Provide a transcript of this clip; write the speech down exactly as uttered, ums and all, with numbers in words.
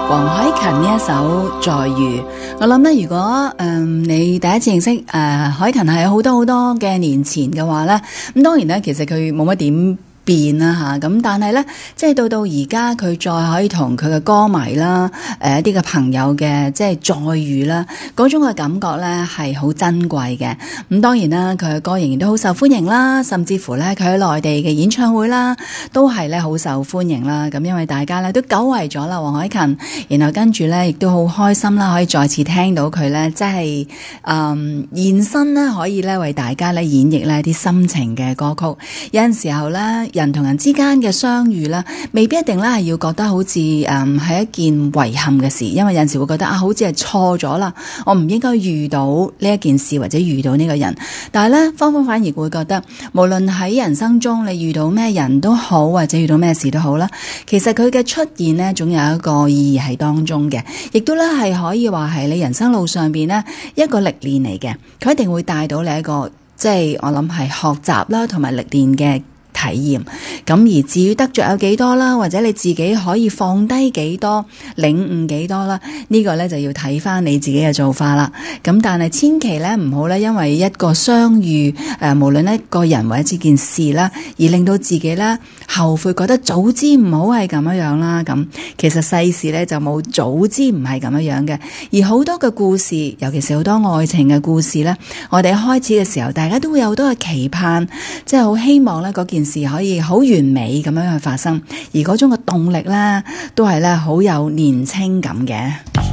黃凱芹呢一首在遇，我諗咧，如果誒、呃、你第一次認識誒凱芹係好多好多嘅年前嘅話咧，咁當然咧，其實佢冇乜點變啦吓，咁但係咧，即係到到而家佢再可以同佢嘅歌迷啦，誒一啲嘅朋友嘅即係再遇啦，嗰種嘅感覺咧係好珍貴嘅。咁當然啦，佢嘅歌仍然都好受歡迎啦，甚至乎咧佢喺內地嘅演唱會啦，都係咧好受歡迎啦。咁因為大家咧都久違咗啦，黃凱芹，然後跟住咧亦都好開心啦，可以再次聽到佢咧，即係誒現身咧，可以咧為大家咧演繹咧啲心情嘅歌曲。有陣時候咧，人同人之間嘅相遇啦，未必一定咧係要覺得好似誒係一件遺憾嘅事，因為有陣時會覺得啊，好似係錯咗啦，我唔應該遇到呢一件事或者遇到呢個人。但係咧，芳芳反而會覺得，無論喺人生中你遇到咩人都好，或者遇到咩事都好啦，其實佢嘅出現呢，總有一個意義喺當中嘅，亦都咧係可以話係你人生路上邊呢一個歷練嚟嘅，佢一定會帶到你一個即係我諗係學習啦，同埋歷練嘅體驗。咁而至於得着有幾多啦，或者你自己可以放低幾多，領悟幾多啦，呢個呢就要睇翻你自己嘅做法啦。咁但係千祈呢唔好呢，因為一個相遇誒、呃，無論一個人或者件事啦，而令到自己呢後悔，覺得早知唔好係咁樣樣啦。咁其實世事呢就冇早知唔係咁樣樣嘅。而好多嘅故事，尤其是好多愛情嘅故事呢，我哋一開始嘅時候，大家都會有好多嘅期盼，即係好希望呢嗰件事可以好完美咁樣去發生，而嗰種嘅動力咧，都係咧好有年青感嘅。